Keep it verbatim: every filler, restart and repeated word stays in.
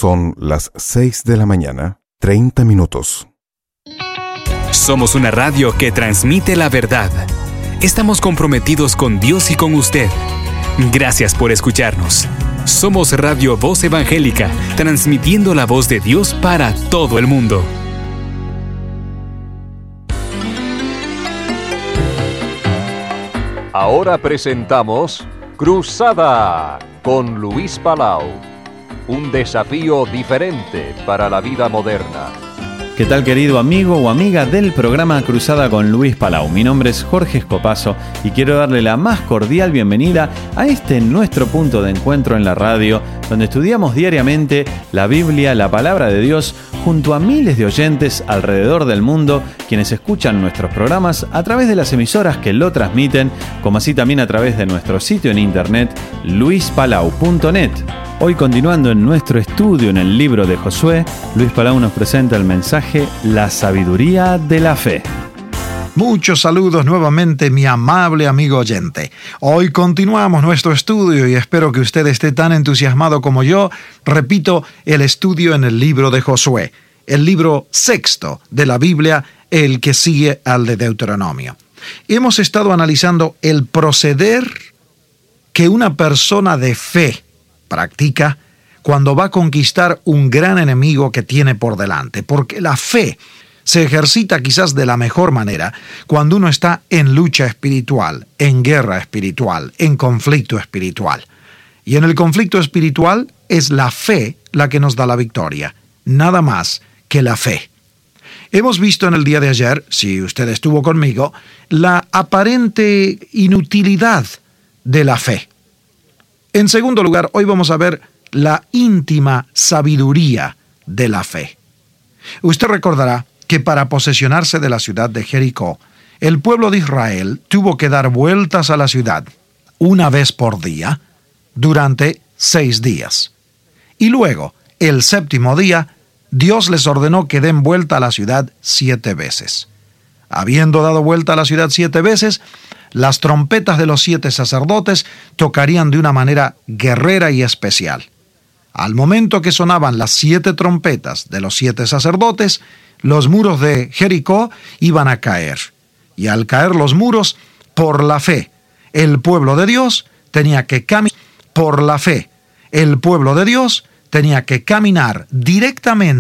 Son las seis de la mañana, treinta minutos. Somos una radio que transmite la verdad. Estamos comprometidos con Dios y con usted. Gracias por escucharnos. Somos Radio Voz Evangélica, transmitiendo la voz de Dios para todo el mundo. Ahora presentamos Cruzada con Luis Palau. Un desafío diferente para la vida moderna. ¿Qué tal, querido amigo o amiga del programa Cruzada con Luis Palau? Mi nombre es Jorge Escopazo y quiero darle la más cordial bienvenida a este nuestro punto de encuentro en la radio, donde estudiamos diariamente la Biblia, la palabra de Dios, junto a miles de oyentes alrededor del mundo, quienes escuchan nuestros programas a través de las emisoras que lo transmiten, como así también a través de nuestro sitio en internet, luis palau punto net. Hoy, continuando en nuestro estudio en el libro de Josué, Luis Palau nos presenta el mensaje La sabiduría de la fe. Muchos saludos nuevamente, mi amable amigo oyente. Hoy continuamos nuestro estudio y espero que usted esté tan entusiasmado como yo. Repito, el estudio en el libro de Josué, el libro sexto de la Biblia, el que sigue al de Deuteronomio. Hemos estado analizando el proceder que una persona de fe practica cuando va a conquistar un gran enemigo que tiene por delante, porque la fe se ejercita quizás de la mejor manera cuando uno está en lucha espiritual, en guerra espiritual, en conflicto espiritual. Y en el conflicto espiritual es la fe la que nos da la victoria, nada más que la fe. Hemos visto en el día de ayer, si usted estuvo conmigo, la aparente inutilidad de la fe. En segundo lugar, hoy vamos a ver la íntima sabiduría de la fe. Usted recordará que para posesionarse de la ciudad de Jericó, el pueblo de Israel tuvo que dar vueltas a la ciudad una vez por día durante seis días. Y luego, el séptimo día, Dios les ordenó que den vuelta a la ciudad siete veces. Habiendo dado vuelta a la ciudad siete veces, las trompetas de los siete sacerdotes tocarían de una manera guerrera y especial. Al momento que sonaban las siete trompetas de los siete sacerdotes, los muros de Jericó iban a caer. Y al caer los muros, por la fe, el pueblo de Dios tenía que caminar. Por la fe, el pueblo de Dios tenía que caminar directamente